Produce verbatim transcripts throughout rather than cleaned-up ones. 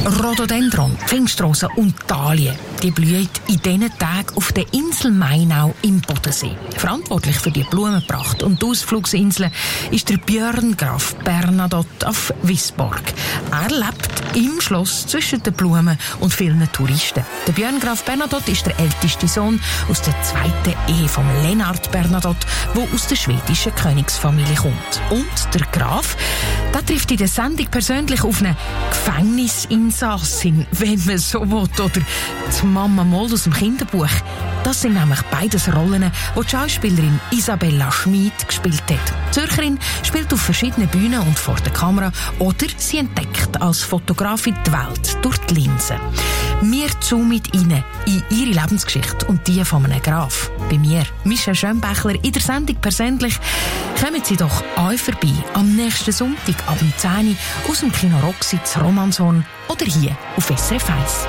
Rhododendron, Pfingstrose und Dahlien, die blühen in diesen Tagen auf der Insel Mainau im Bodensee. Verantwortlich für die Blumenpracht und die Ausflugsinseln ist der Björn Graf Bernadotte auf Wisborg. Er lebt im Schloss zwischen den Blumen und vielen Touristen. Der Björn Graf Bernadotte ist der älteste Sohn aus der zweiten Ehe von Lennart Bernadotte, der aus der schwedischen Königsfamilie kommt. Und der Graf, der trifft in der Sendung persönlich auf eine Gefängnisinsassin, wenn man so will, oder die Mama Moll aus dem Kinderbuch. Das sind nämlich beides Rollen, die die Schauspielerin Isabella Schmid gespielt hat. Die Zürcherin spielt auf verschiedenen Bühnen und vor der Kamera oder sie entdeckt als Fotografin die Welt durch die Linse. Wir zoomen rein in ihre Lebensgeschichte und die von einem Graf. Bei mir, Michelle Schönbächler, in der Sendung persönlich. Kommen Sie doch euch vorbei am nächsten Sonntag ab zehn Uhr aus dem Kino Roxy zu Romanshorn oder hier auf S R F eins.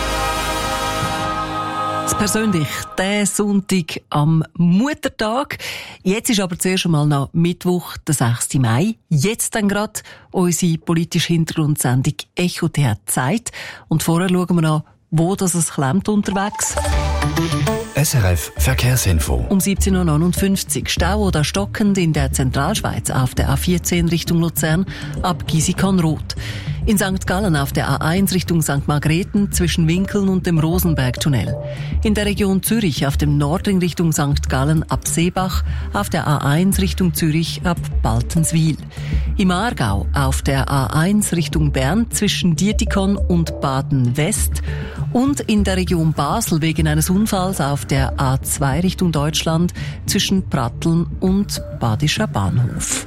Persönlich, der Sonntag am Muttertag. Jetzt ist aber zuerst einmal noch Mittwoch, der sechsten Mai. Jetzt dann gerade unsere politische Hintergrundsendung Echo T H Zeit. Und vorher schauen wir noch, wo das es klemmt unterwegs. S R F Verkehrsinfo. Um siebzehn Uhr neunundfünfzig Stau oder stockend in der Zentralschweiz auf der A vierzehn Richtung Luzern ab Gisikon-Roth. In Sankt Gallen auf der A eins Richtung Sankt Margrethen zwischen Winkeln und dem Rosenbergtunnel. In der Region Zürich auf dem Nordring Richtung Sankt Gallen ab Seebach, auf der A eins Richtung Zürich ab Baltenswil. Im Aargau auf der A eins Richtung Bern zwischen Dietikon und Baden-West und in der Region Basel wegen eines Unfalls auf der A zwei Richtung Deutschland zwischen Pratteln und Badischer Bahnhof.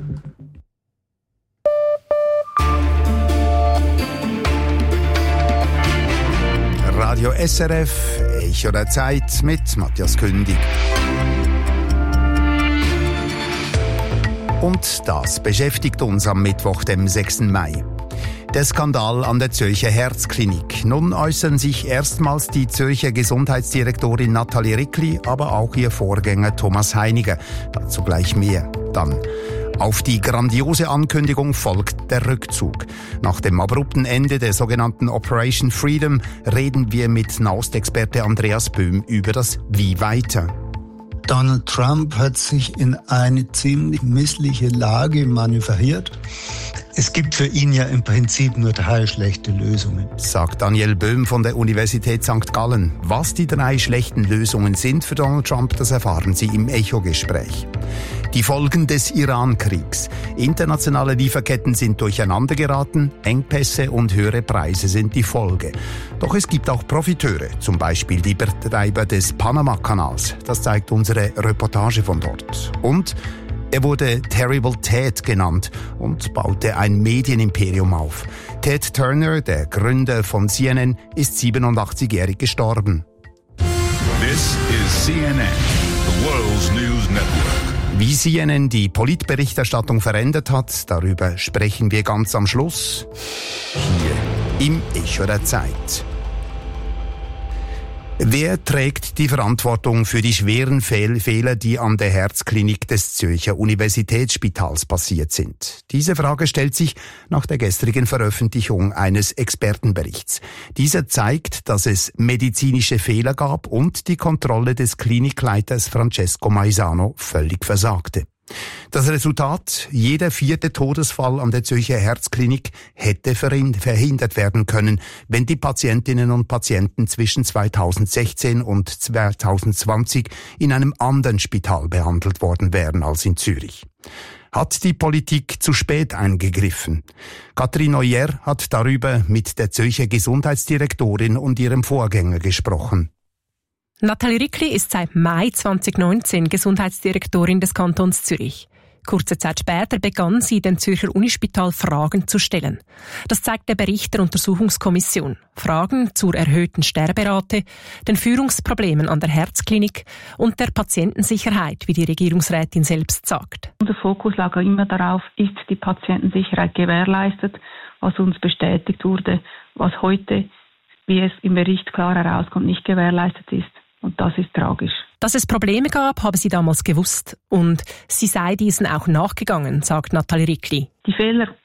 Radio S R F, Echo der Zeit mit Matthias Kündig. Und das beschäftigt uns am Mittwoch, dem sechsten Mai. Der Skandal an der Zürcher Herzklinik. Nun äußern sich erstmals die Zürcher Gesundheitsdirektorin Nathalie Rickli, aber auch ihr Vorgänger Thomas Heiniger. Dazu gleich mehr. Dann auf die grandiose Ankündigung folgt der Rückzug. Nach dem abrupten Ende der sogenannten Operation Freedom reden wir mit Nahostexperte Andreas Böhm über das Wie weiter. Donald Trump hat sich in eine ziemlich missliche Lage manövriert. Es gibt für ihn ja im Prinzip nur drei schlechte Lösungen, sagt Daniel Böhm von der Universität Sankt Gallen. Was die drei schlechten Lösungen sind für Donald Trump, das erfahren Sie im Echo-Gespräch. Die Folgen des Iran-Kriegs. Internationale Lieferketten sind durcheinander geraten, Engpässe und höhere Preise sind die Folge. Doch es gibt auch Profiteure, zum Beispiel die Betreiber des Panama-Kanals. Das zeigt unsere Reportage von dort. Und er wurde Terrible Ted genannt und baute ein Medienimperium auf. Ted Turner, der Gründer von C N N, ist siebenundachtzigjährig gestorben. This is C N N, the world's news network. Wie C N N die Politberichterstattung verändert hat, darüber sprechen wir ganz am Schluss. Hier im Echo der Zeit. Wer trägt die Verantwortung für die schweren Fehl- Fehler, die an der Herzklinik des Zürcher Universitätsspitals passiert sind? Diese Frage stellt sich nach der gestrigen Veröffentlichung eines Expertenberichts. Dieser zeigt, dass es medizinische Fehler gab und die Kontrolle des Klinikleiters Francesco Maisano völlig versagte. Das Resultat: jeder vierte Todesfall an der Zürcher Herzklinik hätte verhindert werden können, wenn die Patientinnen und Patienten zwischen zweitausendsechzehn und zweitausendzwanzig in einem anderen Spital behandelt worden wären als in Zürich. Hat die Politik zu spät eingegriffen? Katrin Neuer hat darüber mit der Zürcher Gesundheitsdirektorin und ihrem Vorgänger gesprochen. Nathalie Rickli ist seit Mai zweitausendneunzehn Gesundheitsdirektorin des Kantons Zürich. Kurze Zeit später begann sie, dem Zürcher Unispital Fragen zu stellen. Das zeigt der Bericht der Untersuchungskommission. Fragen zur erhöhten Sterberate, den Führungsproblemen an der Herzklinik und der Patientensicherheit, wie die Regierungsrätin selbst sagt. Unser Fokus lag immer darauf, ist die Patientensicherheit gewährleistet, was uns bestätigt wurde, was heute, wie es im Bericht klar herauskommt, nicht gewährleistet ist. Und das ist tragisch. Dass es Probleme gab, habe sie damals gewusst. Und sie sei diesen auch nachgegangen, sagt Nathalie Rickli. Die Fehler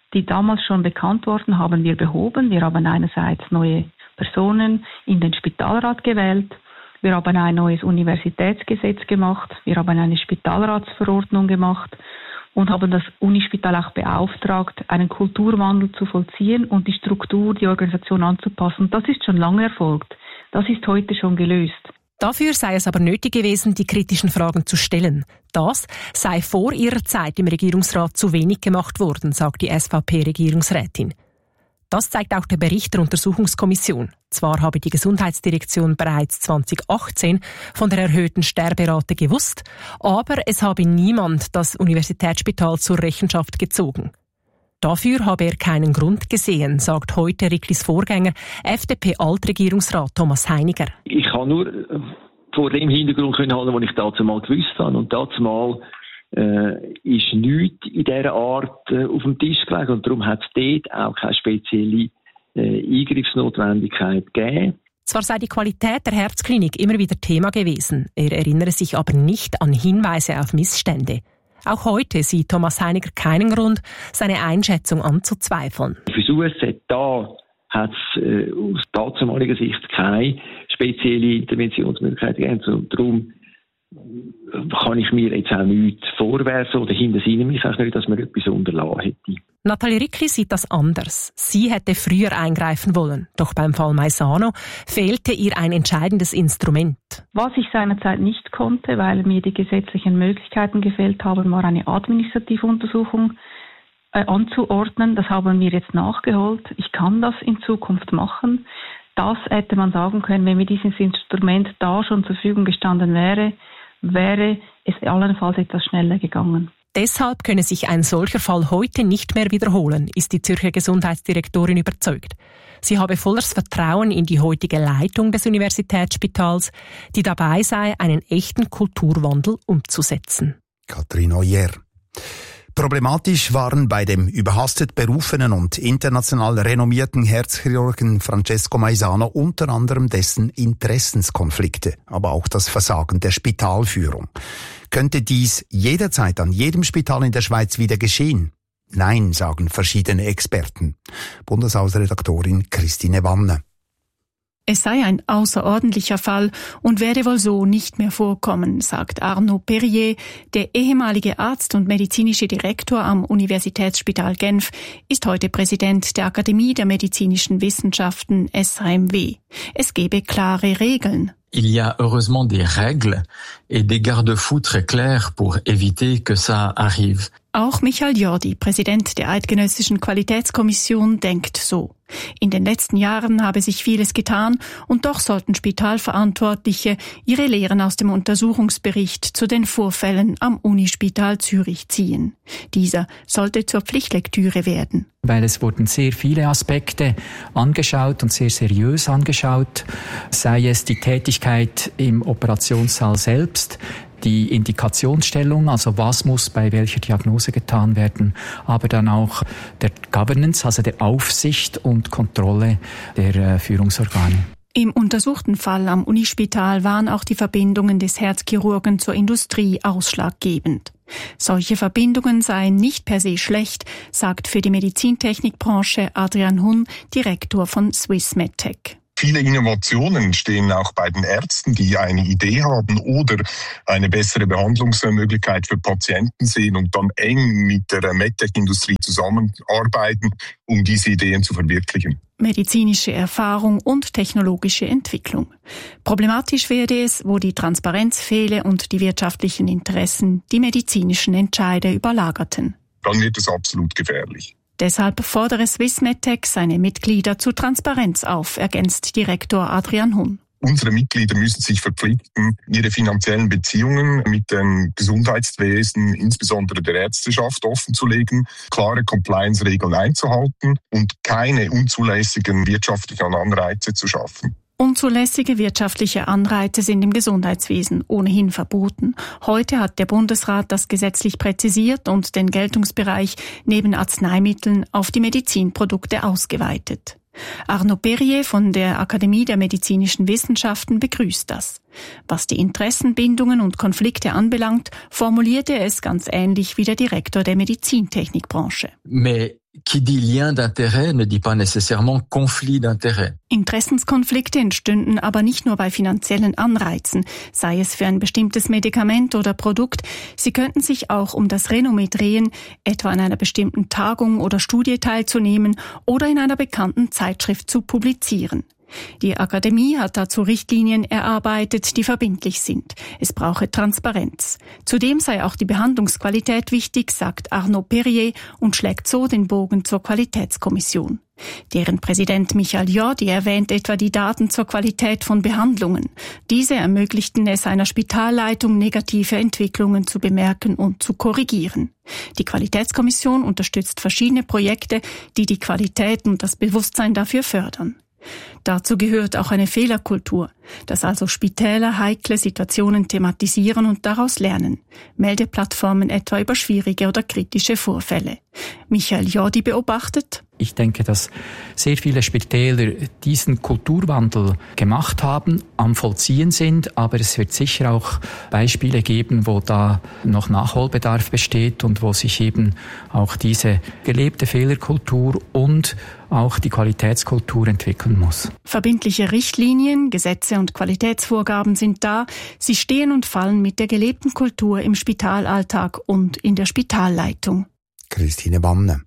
Die damals schon bekannt wurden, haben wir behoben. Wir haben einerseits neue Personen in den Spitalrat gewählt. Wir haben ein neues Universitätsgesetz gemacht. Wir haben eine Spitalratsverordnung gemacht und haben das Unispital auch beauftragt, einen Kulturwandel zu vollziehen und die Struktur, die Organisation anzupassen. Das ist schon lange erfolgt. Das ist heute schon gelöst. Dafür sei es aber nötig gewesen, die kritischen Fragen zu stellen. Das sei vor ihrer Zeit im Regierungsrat zu wenig gemacht worden, sagt die S V P-Regierungsrätin. Das zeigt auch der Bericht der Untersuchungskommission. Zwar habe die Gesundheitsdirektion bereits zwanzig achtzehn von der erhöhten Sterberate gewusst, aber es habe niemand das Universitätsspital zur Rechenschaft gezogen. Dafür habe er keinen Grund gesehen, sagt heute Ricklis Vorgänger, F D P-Altregierungsrat Thomas Heiniger. Ich kann nur vor dem Hintergrund können handeln, was ich dazu mal gewusst habe. Und dazu mal äh, ist nichts in dieser Art äh, auf dem Tisch gelegen. Und darum hat es dort auch keine spezielle äh, Eingriffsnotwendigkeit gegeben. Zwar sei die Qualität der Herzklinik immer wieder Thema gewesen, er erinnere sich aber nicht an Hinweise auf Missstände. Auch heute sieht Thomas Heiniger keinen Grund, seine Einschätzung anzuzweifeln. Für das U S Z da hat es äh, aus damaliger Sicht keine spezielle Interventionsmöglichkeit gegeben. Und darum kann ich mir jetzt auch nichts vorwerfen oder hintersinne mich auch nicht, dass man etwas unterlassen hätte. Nathalie Rickli sieht das anders. Sie hätte früher eingreifen wollen. Doch beim Fall Maisano fehlte ihr ein entscheidendes Instrument. Was ich seinerzeit nicht konnte, weil mir die gesetzlichen Möglichkeiten gefehlt haben, war eine administrative Untersuchung äh, anzuordnen. Das haben wir jetzt nachgeholt. Ich kann das in Zukunft machen. Das hätte man sagen können, wenn mir dieses Instrument da schon zur Verfügung gestanden wäre, wäre es allenfalls etwas schneller gegangen. Deshalb könne sich ein solcher Fall heute nicht mehr wiederholen, ist die Zürcher Gesundheitsdirektorin überzeugt. Sie habe volles Vertrauen in die heutige Leitung des Universitätsspitals, die dabei sei, einen echten Kulturwandel umzusetzen. Katrin Oyer. Problematisch waren bei dem überhastet berufenen und international renommierten Herzchirurgen Francesco Maisano unter anderem dessen Interessenskonflikte, aber auch das Versagen der Spitalführung. Könnte dies jederzeit an jedem Spital in der Schweiz wieder geschehen? Nein, sagen verschiedene Experten. Bundeshausredaktorin Christine Wanne. Es sei ein außerordentlicher Fall und werde wohl so nicht mehr vorkommen, sagt Arnaud Perrier. Der ehemalige Arzt und medizinische Direktor am Universitätsspital Genf ist heute Präsident der Akademie der medizinischen Wissenschaften S H M W. Es gebe klare Regeln. Il y a heureusement des règles et des garde-fous très clairs pour éviter que ça arrive. Auch Michael Jordi, Präsident der Eidgenössischen Qualitätskommission, denkt so. In den letzten Jahren habe sich vieles getan und doch sollten Spitalverantwortliche ihre Lehren aus dem Untersuchungsbericht zu den Vorfällen am Unispital Zürich ziehen. Dieser sollte zur Pflichtlektüre werden. Weil es wurden sehr viele Aspekte angeschaut und sehr seriös angeschaut, sei es die Tätigkeit im Operationssaal selbst, die Indikationsstellung, also was muss bei welcher Diagnose getan werden, aber dann auch der Governance, also der Aufsicht und Kontrolle der äh, Führungsorgane. Im untersuchten Fall am Unispital waren auch die Verbindungen des Herzchirurgen zur Industrie ausschlaggebend. Solche Verbindungen seien nicht per se schlecht, sagt für die Medizintechnikbranche Adrian Hun, Direktor von Swiss MedTech. Viele Innovationen entstehen auch bei den Ärzten, die eine Idee haben oder eine bessere Behandlungsmöglichkeit für Patienten sehen und dann eng mit der MedTech-Industrie zusammenarbeiten, um diese Ideen zu verwirklichen. Medizinische Erfahrung und technologische Entwicklung. Problematisch werde es, wo die Transparenz fehle und die wirtschaftlichen Interessen die medizinischen Entscheide überlagerten. Dann wird es absolut gefährlich. Deshalb fordere Swiss MedTech seine Mitglieder zu Transparenz auf, ergänzt Direktor Adrian Hun. Unsere Mitglieder müssen sich verpflichten, ihre finanziellen Beziehungen mit dem Gesundheitswesen, insbesondere der Ärzteschaft, offenzulegen, klare Compliance-Regeln einzuhalten und keine unzulässigen wirtschaftlichen Anreize zu schaffen. Unzulässige wirtschaftliche Anreize sind im Gesundheitswesen ohnehin verboten. Heute hat der Bundesrat das gesetzlich präzisiert und den Geltungsbereich neben Arzneimitteln auf die Medizinprodukte ausgeweitet. Arnaud Perrier von der Akademie der medizinischen Wissenschaften begrüßt das. Was die Interessenbindungen und Konflikte anbelangt, formulierte er es ganz ähnlich wie der Direktor der Medizintechnikbranche. Mais Qui dit lien d'intérêt ne dit pas nécessairement conflit d'intérêt. Interessenskonflikte entstünden aber nicht nur bei finanziellen Anreizen, sei es für ein bestimmtes Medikament oder Produkt. Sie könnten sich auch um das Renommee drehen, etwa an einer bestimmten Tagung oder Studie teilzunehmen oder in einer bekannten Zeitschrift zu publizieren. Die Akademie hat dazu Richtlinien erarbeitet, die verbindlich sind. Es brauche Transparenz. Zudem sei auch die Behandlungsqualität wichtig, sagt Arnaud Perrier und schlägt so den Bogen zur Qualitätskommission. Deren Präsident Michael Jordi erwähnt etwa die Daten zur Qualität von Behandlungen. Diese ermöglichten es einer Spitalleitung, negative Entwicklungen zu bemerken und zu korrigieren. Die Qualitätskommission unterstützt verschiedene Projekte, die die Qualität und das Bewusstsein dafür fördern. Dazu gehört auch eine Fehlerkultur, dass also Spitäler heikle Situationen thematisieren und daraus lernen. Meldeplattformen etwa über schwierige oder kritische Vorfälle. Michael Jordi beobachtet: Ich denke, dass sehr viele Spitäler diesen Kulturwandel gemacht haben, am Vollziehen sind, aber es wird sicher auch Beispiele geben, wo da noch Nachholbedarf besteht und wo sich eben auch diese gelebte Fehlerkultur und auch die Qualitätskultur entwickeln muss. Verbindliche Richtlinien, Gesetze und Qualitätsvorgaben sind da. Sie stehen und fallen mit der gelebten Kultur im Spitalalltag und in der Spitalleitung. Christine Bamne.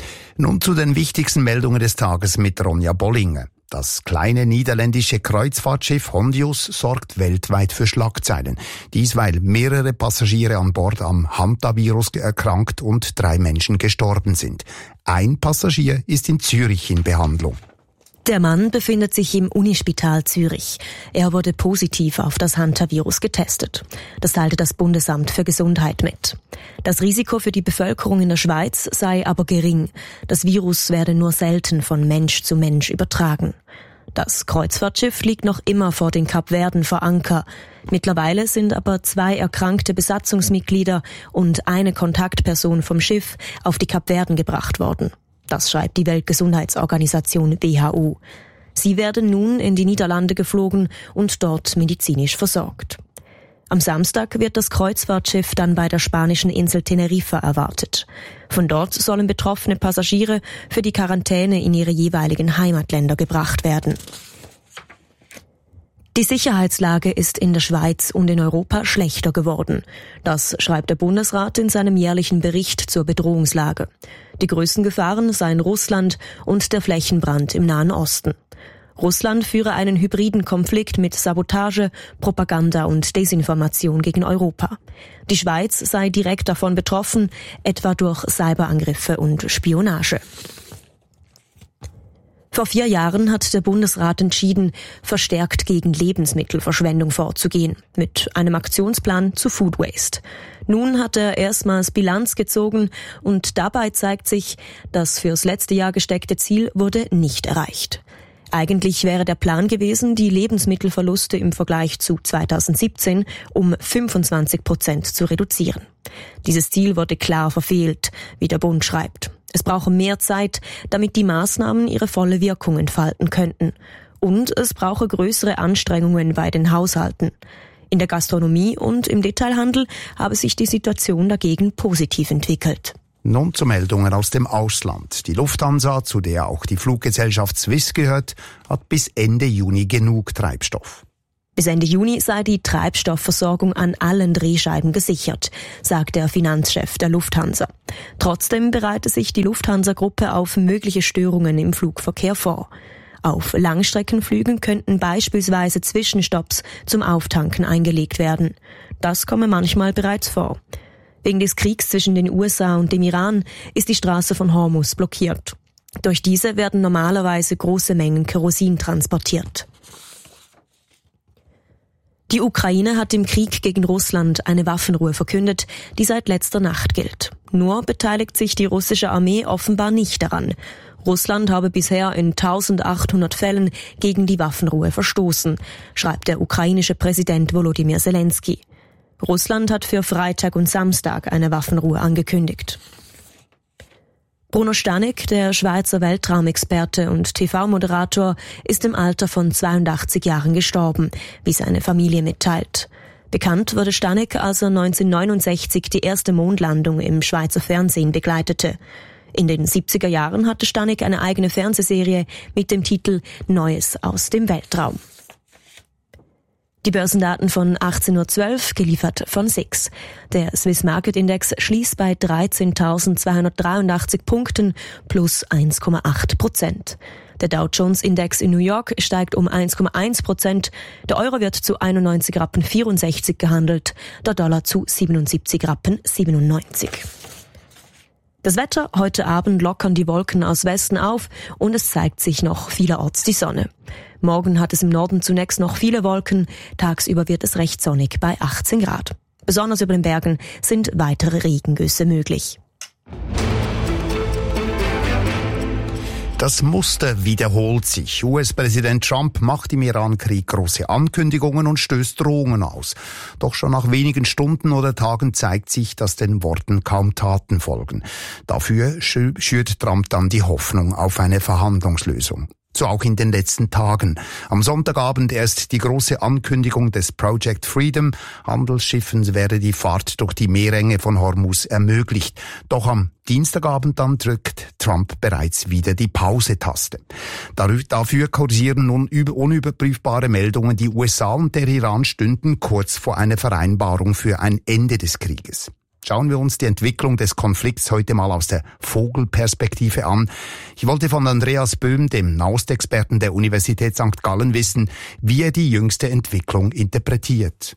Nun zu den wichtigsten Meldungen des Tages mit Ronja Bollinger. Das kleine niederländische Kreuzfahrtschiff Hondius sorgt weltweit für Schlagzeilen. Dies, weil mehrere Passagiere an Bord am Hantavirus erkrankt und drei Menschen gestorben sind. Ein Passagier ist in Zürich in Behandlung. Der Mann befindet sich im Unispital Zürich. Er wurde positiv auf das Hantavirus getestet. Das teilte das Bundesamt für Gesundheit mit. Das Risiko für die Bevölkerung in der Schweiz sei aber gering. Das Virus werde nur selten von Mensch zu Mensch übertragen. Das Kreuzfahrtschiff liegt noch immer vor den Kapverden vor Anker. Mittlerweile sind aber zwei erkrankte Besatzungsmitglieder und eine Kontaktperson vom Schiff auf die Kapverden gebracht worden. Das schreibt die Weltgesundheitsorganisation W H O. Sie werden nun in die Niederlande geflogen und dort medizinisch versorgt. Am Samstag wird das Kreuzfahrtschiff dann bei der spanischen Insel Teneriffa erwartet. Von dort sollen betroffene Passagiere für die Quarantäne in ihre jeweiligen Heimatländer gebracht werden. Die Sicherheitslage ist in der Schweiz und in Europa schlechter geworden. Das schreibt der Bundesrat in seinem jährlichen Bericht zur Bedrohungslage. Die größten Gefahren seien Russland und der Flächenbrand im Nahen Osten. Russland führe einen hybriden Konflikt mit Sabotage, Propaganda und Desinformation gegen Europa. Die Schweiz sei direkt davon betroffen, etwa durch Cyberangriffe und Spionage. Vor vier Jahren hat der Bundesrat entschieden, verstärkt gegen Lebensmittelverschwendung vorzugehen, mit einem Aktionsplan zu Food Waste. Nun hat er erstmals Bilanz gezogen und dabei zeigt sich, das fürs letzte Jahr gesteckte Ziel wurde nicht erreicht. Eigentlich wäre der Plan gewesen, die Lebensmittelverluste im Vergleich zu zweitausendsiebzehn um fünfundzwanzig Prozent zu reduzieren. Dieses Ziel wurde klar verfehlt, wie der Bund schreibt. Es brauche mehr Zeit, damit die Maßnahmen ihre volle Wirkung entfalten könnten. Und es brauche größere Anstrengungen bei den Haushalten. In der Gastronomie und im Detailhandel habe sich die Situation dagegen positiv entwickelt. Nun zu Meldungen aus dem Ausland. Die Lufthansa, zu der auch die Fluggesellschaft Swiss gehört, hat bis Ende Juni genug Treibstoff. Bis Ende Juni sei die Treibstoffversorgung an allen Drehscheiben gesichert, sagt der Finanzchef der Lufthansa. Trotzdem bereite sich die Lufthansa-Gruppe auf mögliche Störungen im Flugverkehr vor. Auf Langstreckenflügen könnten beispielsweise Zwischenstopps zum Auftanken eingelegt werden. Das komme manchmal bereits vor. Wegen des Kriegs zwischen den U S A und dem Iran ist die Straße von Hormuz blockiert. Durch diese werden normalerweise große Mengen Kerosin transportiert. Die Ukraine hat im Krieg gegen Russland eine Waffenruhe verkündet, die seit letzter Nacht gilt. Nur beteiligt sich die russische Armee offenbar nicht daran. Russland habe bisher in eintausendachthundert Fällen gegen die Waffenruhe verstoßen, schreibt der ukrainische Präsident Volodymyr Zelensky. Russland hat für Freitag und Samstag eine Waffenruhe angekündigt. Bruno Stanek, der Schweizer Weltraumexperte und T V-Moderator, ist im Alter von zweiundachtzig Jahren gestorben, wie seine Familie mitteilt. Bekannt wurde Stanek, als er neunzehnhundertneunundsechzig die erste Mondlandung im Schweizer Fernsehen begleitete. In den siebziger Jahren hatte Stanek eine eigene Fernsehserie mit dem Titel Neues aus dem Weltraum. Die Börsendaten von achtzehn Uhr zwölf, geliefert von S I X. Der Swiss Market Index schließt bei dreizehntausendzweihundertdreiundachtzig Punkten plus eins Komma acht Prozent. Der Dow Jones Index in New York steigt um eins Komma eins Prozent. Der Euro wird zu einundneunzig Rappen vierundsechzig gehandelt, der Dollar zu siebenundsiebzig Rappen siebenundneunzig. Das Wetter: Heute Abend lockern die Wolken aus Westen auf und es zeigt sich noch vielerorts die Sonne. Morgen hat es im Norden zunächst noch viele Wolken, tagsüber wird es recht sonnig bei achtzehn Grad. Besonders über den Bergen sind weitere Regengüsse möglich. Das Muster wiederholt sich. U S-Präsident Trump macht im Iran-Krieg große Ankündigungen und stößt Drohungen aus. Doch schon nach wenigen Stunden oder Tagen zeigt sich, dass den Worten kaum Taten folgen. Dafür schürt Trump dann die Hoffnung auf eine Verhandlungslösung. So auch in den letzten Tagen. Am Sonntagabend erst die große Ankündigung des Project Freedom. Handelsschiffen werde die Fahrt durch die Meerenge von Hormuz ermöglicht. Doch am Dienstagabend dann drückt Trump bereits wieder die Pause-Taste. Dafür kursieren nun unüberprüfbare Meldungen, die U S A und der Iran stünden kurz vor einer Vereinbarung für ein Ende des Krieges. Schauen wir uns die Entwicklung des Konflikts heute mal aus der Vogelperspektive an. Ich wollte von Andreas Böhm, dem Nahostexperten der Universität Sankt Gallen, wissen, wie er die jüngste Entwicklung interpretiert.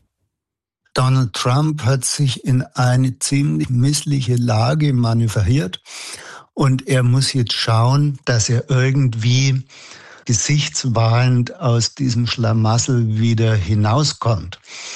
Donald Trump hat sich in eine ziemlich missliche Lage manövriert und er muss jetzt schauen, dass er irgendwie gesichtswahrend aus diesem Schlamassel wieder hinauskommt.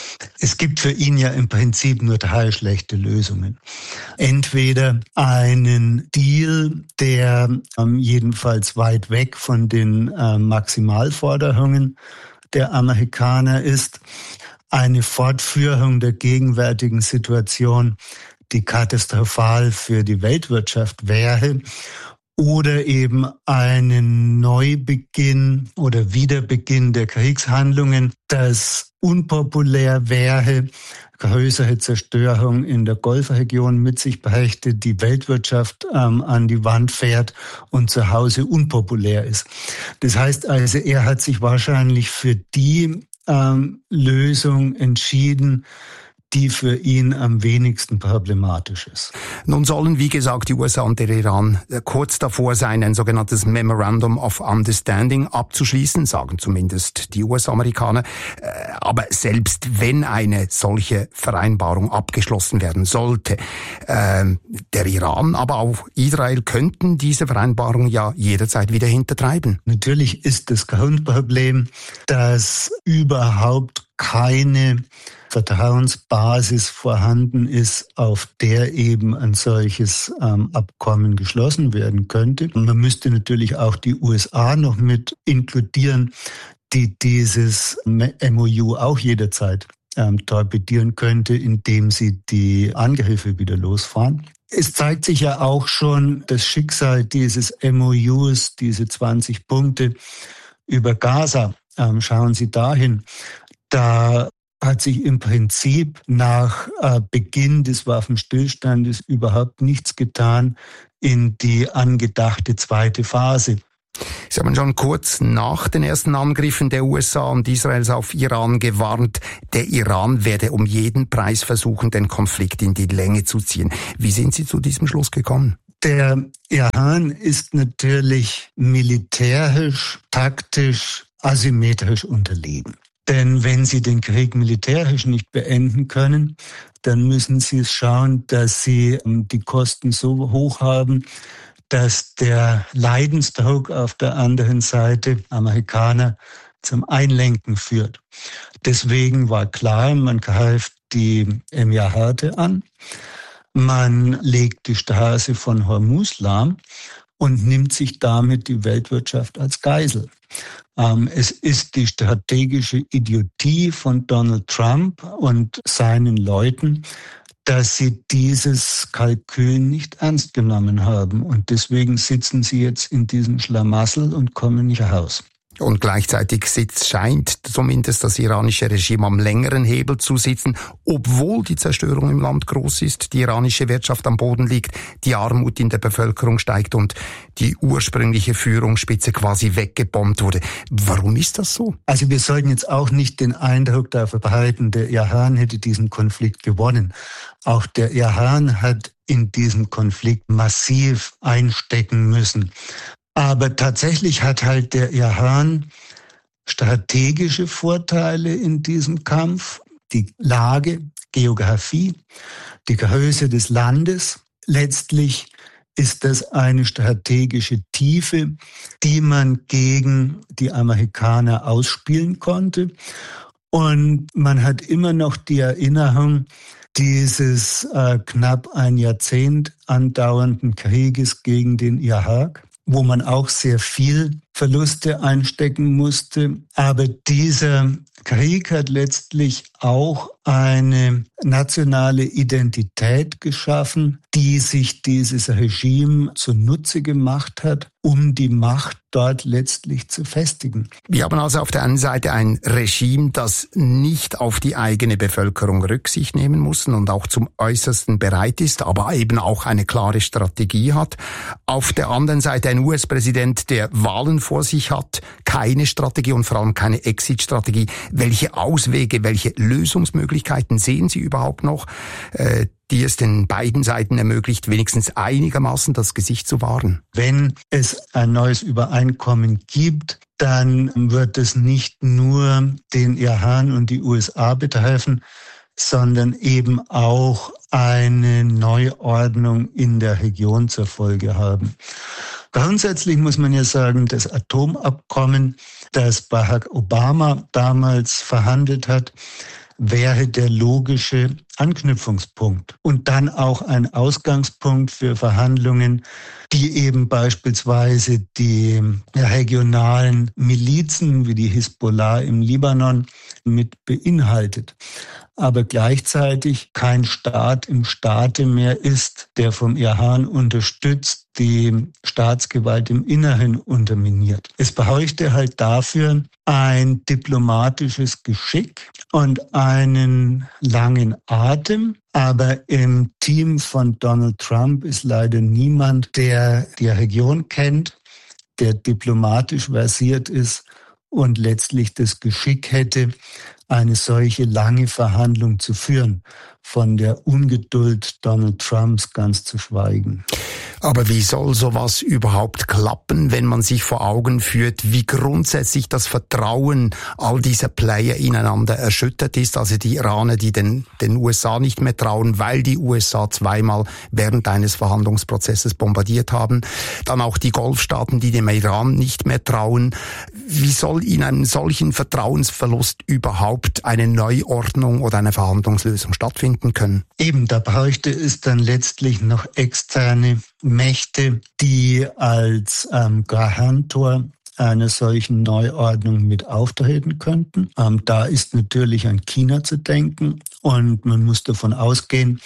Es gibt für ihn ja im Prinzip nur drei schlechte Lösungen. Entweder einen Deal, der ähm, jedenfalls weit weg von den äh, Maximalforderungen der Amerikaner ist, eine Fortführung der gegenwärtigen Situation, die katastrophal für die Weltwirtschaft wäre, oder eben einen Neubeginn oder Wiederbeginn der Kriegshandlungen, das unpopulär wäre, größere Zerstörung in der Golfregion mit sich brächte, die Weltwirtschaft ähm, an die Wand fährt und zu Hause unpopulär ist. Das heißt also, er hat sich wahrscheinlich für die ähm, Lösung entschieden, die für ihn am wenigsten problematisch ist. Nun sollen, wie gesagt, die U S A und der Iran kurz davor sein, ein sogenanntes Memorandum of Understanding abzuschließen, sagen zumindest die U S-Amerikaner. Aber selbst wenn eine solche Vereinbarung abgeschlossen werden sollte, der Iran, aber auch Israel könnten diese Vereinbarung ja jederzeit wieder hintertreiben. Natürlich ist das Grundproblem, dass überhaupt keine Vertrauensbasis vorhanden ist, auf der eben ein solches ähm, Abkommen geschlossen werden könnte. Und man müsste natürlich auch die U S A noch mit inkludieren, die dieses M O U auch jederzeit ähm, torpedieren könnte, indem sie die Angriffe wieder losfahren. Es zeigt sich ja auch schon das Schicksal dieses M O Us, diese zwanzig Punkte über Gaza. Ähm, schauen Sie dahin. Da hat sich im Prinzip nach äh, Beginn des Waffenstillstandes überhaupt nichts getan in die angedachte zweite Phase. Sie haben schon kurz nach den ersten Angriffen der U S A und Israels auf Iran gewarnt, der Iran werde um jeden Preis versuchen, den Konflikt in die Länge zu ziehen. Wie sind Sie zu diesem Schluss gekommen? Der Iran ist natürlich militärisch, taktisch, asymmetrisch unterlegen. Denn wenn sie den Krieg militärisch nicht beenden können, dann müssen sie es schauen, dass sie die Kosten so hoch haben, dass der Leidensdruck auf der anderen Seite Amerikaner zum Einlenken führt. Deswegen war klar, man greift die Emirate an, man legt die Straße von Hormuz lahm und nimmt sich damit die Weltwirtschaft als Geisel. Ähm, es ist die strategische Idiotie von Donald Trump und seinen Leuten, dass sie dieses Kalkül nicht ernst genommen haben. Und deswegen sitzen sie jetzt in diesem Schlamassel und kommen nicht raus. Und gleichzeitig sitzt, scheint zumindest das iranische Regime am längeren Hebel zu sitzen, obwohl die Zerstörung im Land groß ist, die iranische Wirtschaft am Boden liegt, die Armut in der Bevölkerung steigt und die ursprüngliche Führungsspitze quasi weggebombt wurde. Warum ist das so? Also wir sollten jetzt auch nicht den Eindruck dafür behalten, der Iran hätte diesen Konflikt gewonnen. Auch der Iran hat in diesem Konflikt massiv einstecken müssen. Aber tatsächlich hat halt der Iran strategische Vorteile in diesem Kampf. Die Lage, Geografie, die Größe des Landes. Letztlich ist das eine strategische Tiefe, die man gegen die Amerikaner ausspielen konnte. Und man hat immer noch die Erinnerung dieses äh, knapp ein Jahrzehnt andauernden Krieges gegen den Irak, wo man auch sehr viel Verluste einstecken musste. Aber dieser Krieg hat letztlich auch eine nationale Identität geschaffen, die sich dieses Regime zunutze gemacht hat, um die Macht dort letztlich zu festigen. Wir haben also auf der einen Seite ein Regime, das nicht auf die eigene Bevölkerung Rücksicht nehmen muss und auch zum Äußersten bereit ist, aber eben auch eine klare Strategie hat. Auf der anderen Seite ein U S-Präsident, der Wahlen vor sich hat, keine Strategie und vor allem keine Exit-Strategie. Welche Auswege, welche Lösungsmöglichkeiten sehen Sie überhaupt noch, äh, die es den beiden Seiten ermöglicht, wenigstens einigermaßen das Gesicht zu wahren? Wenn es ein neues Übereinkommen gibt, dann wird es nicht nur den Iran und die U S A betreffen, sondern eben auch eine Neuordnung in der Region zur Folge haben. Grundsätzlich muss man ja sagen, das Atomabkommen, das Barack Obama damals verhandelt hat, wäre der logische Anknüpfungspunkt und dann auch ein Ausgangspunkt für Verhandlungen, die eben beispielsweise die regionalen Milizen wie die Hisbollah im Libanon mit beinhaltet. Aber gleichzeitig kein Staat im Staate mehr ist, der vom Iran unterstützt, die Staatsgewalt im Inneren unterminiert. Es bräuchte halt dafür ein diplomatisches Geschick und einen langen Atem. Aber im Team von Donald Trump ist leider niemand, der die Region kennt, der diplomatisch versiert ist und letztlich das Geschick hätte, eine solche lange Verhandlung zu führen, von der Ungeduld Donald Trumps ganz zu schweigen. Aber wie soll sowas überhaupt klappen, wenn man sich vor Augen führt, wie grundsätzlich das Vertrauen all dieser Player ineinander erschüttert ist? Also die Iraner, die den, den U S A nicht mehr trauen, weil die U S A zweimal während eines Verhandlungsprozesses bombardiert haben. Dann auch die Golfstaaten, die dem Iran nicht mehr trauen. Wie soll in einem solchen Vertrauensverlust überhaupt eine Neuordnung oder eine Verhandlungslösung stattfinden können? Eben, da bräuchte es dann letztlich noch externe Mächte, die als ähm, Garantor einer solchen Neuordnung mit auftreten könnten. Ähm, da ist natürlich an China zu denken und man muss davon ausgehen,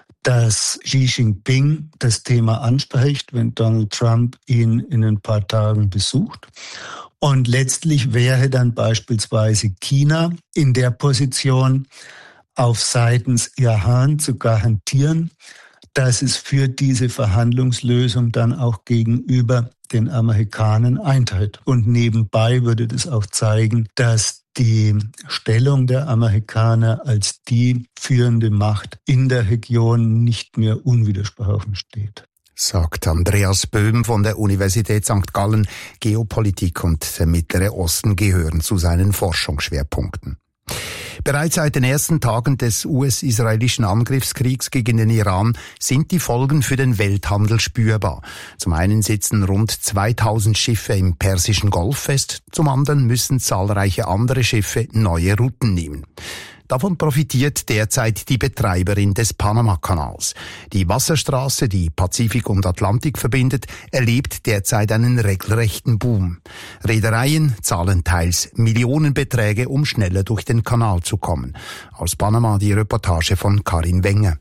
dass Xi Jinping das Thema anspricht, wenn Donald Trump ihn in ein paar Tagen besucht. Und letztlich wäre dann beispielsweise China in der Position, auf seitens Iran zu garantieren, dass es für diese Verhandlungslösung dann auch gegenüber den Amerikanern eintritt. Und nebenbei würde das auch zeigen, dass die Stellung der Amerikaner als die führende Macht in der Region nicht mehr unwidersprochen steht. Sagt Andreas Böhm von der Universität Sankt Gallen. Geopolitik und der Mittlere Osten gehören zu seinen Forschungsschwerpunkten. Bereits seit den ersten Tagen des U S-israelischen Angriffskriegs gegen den Iran sind die Folgen für den Welthandel spürbar. Zum einen sitzen rund zweitausend Schiffe im Persischen Golf fest, zum anderen müssen zahlreiche andere Schiffe neue Routen nehmen. Davon profitiert derzeit die Betreiberin des Panama-Kanals. Die Wasserstraße, die Pazifik und Atlantik verbindet, erlebt derzeit einen regelrechten Boom. Reedereien zahlen teils Millionenbeträge, um schneller durch den Kanal zu kommen. Aus Panama die Reportage von Karin Wenger.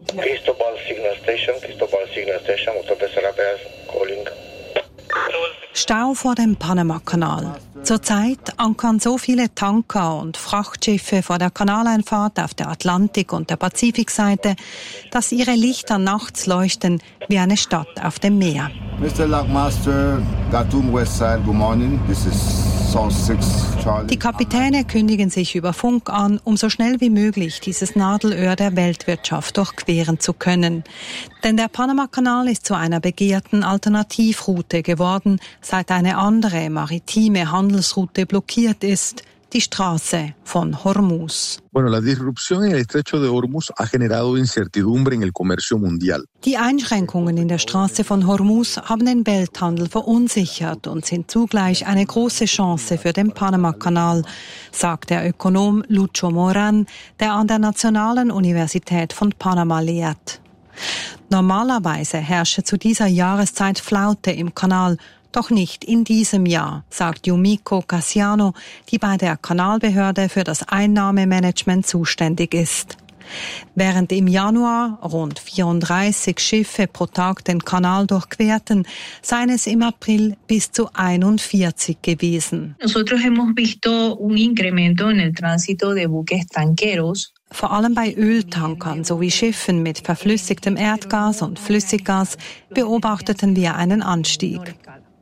Cristobal Signal Station, Cristobal Signal Station, Autobus Rapaz calling. Stau vor dem Panamakanal. Zurzeit ankern so viele Tanker und Frachtschiffe vor der Kanaleinfahrt auf der Atlantik- und der Pazifikseite, dass ihre Lichter nachts leuchten wie eine Stadt auf dem Meer. Mister Lockmaster, Khartoum Westside, good morning. This is South six Charlie. Die Kapitäne kündigen sich über Funk an, um so schnell wie möglich dieses Nadelöhr der Weltwirtschaft durchqueren zu können. Denn der Panamakanal ist zu einer begehrten Alternativroute geworden, seit eine andere maritime Handelsroute blockiert ist, die Straße von Hormuz. Bueno, la disrupción en el estrecho de Hormuz ha generado incertidumbre en el comercio mundial. Die Einschränkungen in der Straße von Hormuz haben den Welthandel verunsichert und sind zugleich eine große Chance für den Panamakanal, sagt der Ökonom Lucho Moran, der an der Nationalen Universität von Panama lehrt. Normalerweise herrsche zu dieser Jahreszeit Flaute im Kanal, doch nicht in diesem Jahr, sagt Yumiko Cassiano, die bei der Kanalbehörde für das Einnahmemanagement zuständig ist. Während im Januar rund vierunddreißig Schiffe pro Tag den Kanal durchquerten, seien es im April bis zu einundvierzig gewesen. Nosotros hemos visto un incremento en el tránsito de buques tanqueros. Vor allem bei Öltankern sowie Schiffen mit verflüssigtem Erdgas und Flüssiggas beobachteten wir einen Anstieg.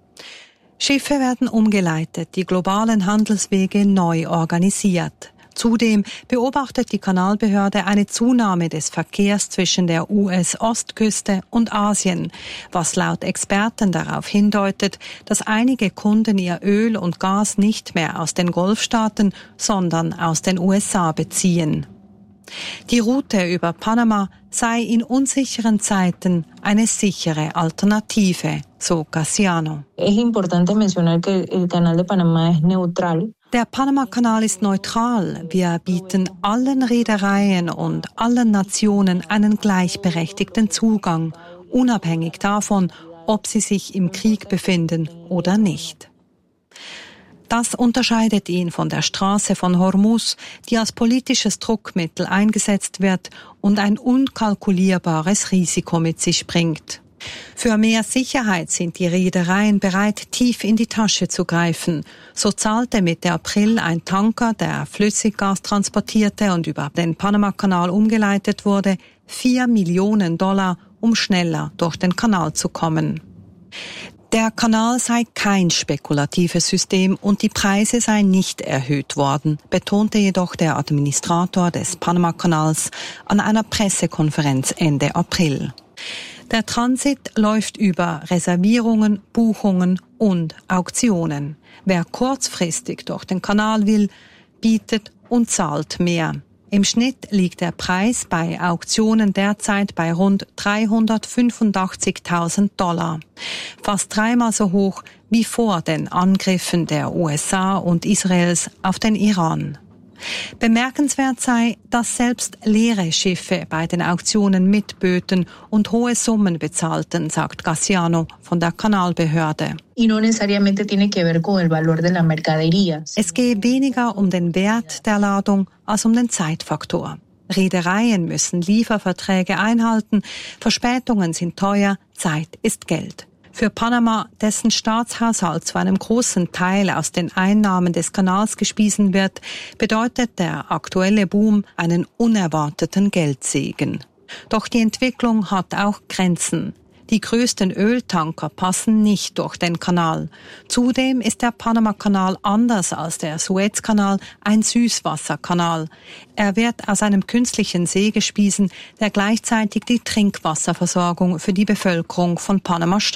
Schiffe werden umgeleitet, die globalen Handelswege neu organisiert. Zudem beobachtet die Kanalbehörde eine Zunahme des Verkehrs zwischen der U S-Ostküste und Asien, was laut Experten darauf hindeutet, dass einige Kunden ihr Öl und Gas nicht mehr aus den Golfstaaten, sondern aus den U S A beziehen. Die Route über Panama sei in unsicheren Zeiten eine sichere Alternative, so Cassiano. Es importante mencionar que el canal de Panamá es neutral. Der Panama-Kanal ist neutral. Wir bieten allen Reedereien und allen Nationen einen gleichberechtigten Zugang, unabhängig davon, ob sie sich im Krieg befinden oder nicht. Das unterscheidet ihn von der Straße von Hormuz, die als politisches Druckmittel eingesetzt wird und ein unkalkulierbares Risiko mit sich bringt. Für mehr Sicherheit sind die Reedereien bereit, tief in die Tasche zu greifen. So zahlte Mitte April ein Tanker, der Flüssiggas transportierte und über den Panamakanal umgeleitet wurde, vier Millionen Dollar, um schneller durch den Kanal zu kommen. Der Kanal sei kein spekulatives System und die Preise seien nicht erhöht worden, betonte jedoch der Administrator des Panamakanals an einer Pressekonferenz Ende April. Der Transit läuft über Reservierungen, Buchungen und Auktionen. Wer kurzfristig durch den Kanal will, bietet und zahlt mehr. Im Schnitt liegt der Preis bei Auktionen derzeit bei rund dreihundertfünfundachtzigtausend Dollar. Fast dreimal so hoch wie vor den Angriffen der U S A und Israels auf den Iran. Bemerkenswert sei, dass selbst leere Schiffe bei den Auktionen mitböten und hohe Summen bezahlten, sagt Cassiano von der Kanalbehörde. Y no necesariamente tiene que ver con el valor de la mercadería. Es gehe weniger um den Wert der Ladung als um den Zeitfaktor. Reedereien müssen Lieferverträge einhalten, Verspätungen sind teuer, Zeit ist Geld. Für Panama, dessen Staatshaushalt zu einem großen Teil aus den Einnahmen des Kanals gespeisen wird, bedeutet der aktuelle Boom einen unerwarteten Geldsegen. Doch die Entwicklung hat auch Grenzen. Die größten Öltanker passen nicht durch den Kanal. Zudem ist der Panamakanal anders als der Suezkanal ein Süßwasserkanal. Er wird aus einem künstlichen See gespeisen, der gleichzeitig die Trinkwasserversorgung für die Bevölkerung von Panama